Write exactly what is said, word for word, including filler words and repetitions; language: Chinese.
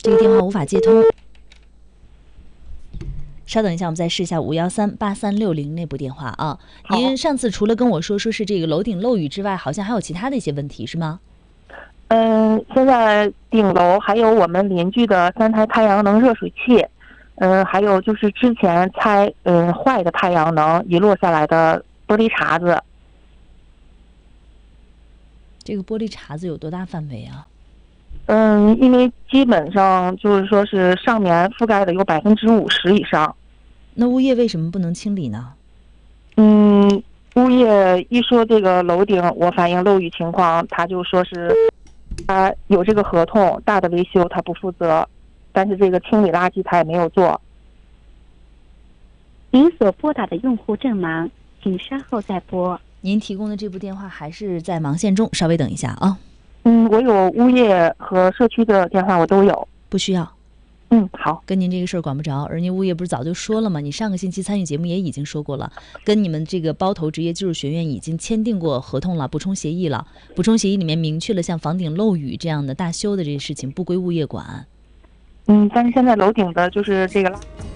这个电话无法接通。稍等一下，我们再试一下五幺三八三六零那部电话啊。您上次除了跟我说说是这个楼顶漏雨之外，好像还有其他的一些问题是吗？ 嗯，现在顶楼还有我们邻居的三台太阳能热水器，嗯，还有就是之前拆嗯坏的太阳能遗落下来的玻璃碴子。 这个玻璃碴子有多大范围啊？ 嗯，因为基本上就是说是上面覆盖的有百分之五十以上。 那物业为什么不能清理呢？ 嗯，物业一说这个楼顶我反映漏雨情况，他就说是他有这个合同，大的维修他不负责，但是这个清理垃圾他也没有做。 您所拨打的用户正忙，请稍后再拨。 您提供的这部电话还是在忙线中，稍微等一下啊。 嗯，我有物业和社区的电话，我都有。 不需要。 嗯，好， 跟您这个事儿管不着，而您物业不是早就说了吗？你上个星期参与节目也已经说过了，跟你们这个包头职业技术学院已经签订过合同了，补充协议了。补充协议里面明确了，像房顶漏雨这样的大修的这些事情不归物业管。 嗯，但是现在楼顶的就是这个垃圾。